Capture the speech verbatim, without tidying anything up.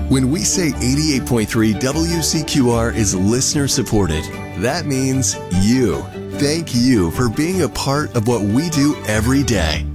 When we say eighty-eight point three W C Q R is listener supported, that means you. Thank you for being a part of what we do every day.